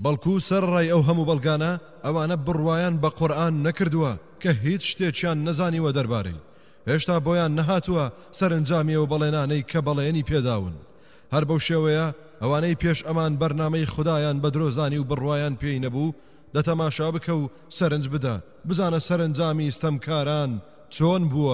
بەڵکو سەرڕای ئەو هەموو بەڵگانە ئەوانە بڕوایان بە قورئان نەکردووە کە هیچ شتێکیان نەزانیوە دەربارەی هێشتا بۆیان نەهاتووە سەرنجامیەوە بەڵێنانەی کە بەڵێنی پێداون هەر بەو شێوەیە ئەوانەی پێش ئەمان بەرنامەی خودایان بە درۆزانی و بڕوایان پێی نەبوو دەتەماشا بکە و سەرنج بدە بزانە سەرنجامی ستەمکاران چۆن بووە